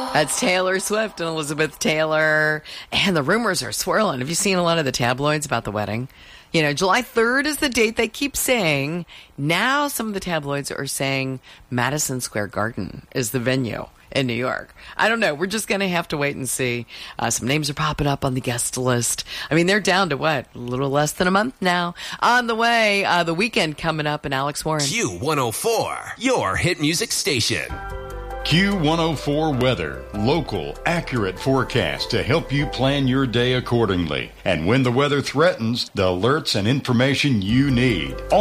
That's Taylor Swift and Elizabeth Taylor. And the rumors are swirling. Have you seen a lot of the tabloids about the wedding? You know, July 3rd is the date they keep saying. Now some of the tabloids are saying Madison Square Garden is the venue in New York. I don't know. We're just going to have to wait and see. Some names are popping up on the guest list. I mean, they're down to what? A little less than a month now. On the way, the weekend coming up in Alex Warren. Q104, your hit music station. Q104 Weather. Local, accurate forecast to help you plan your day accordingly. And when the weather threatens, the alerts and information you need.